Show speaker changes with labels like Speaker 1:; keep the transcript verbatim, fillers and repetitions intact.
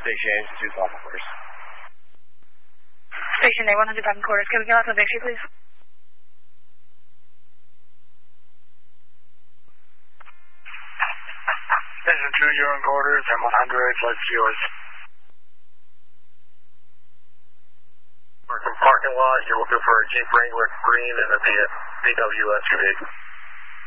Speaker 1: Station two thousand quarters.
Speaker 2: Station A one hundred thousand quarters. Can we get out of Victory, please?
Speaker 3: Station two, you're in quarters, M one hundred, let's yours. We're from parking lot, you're looking for a Jeep Wrangler green and a V W S U V.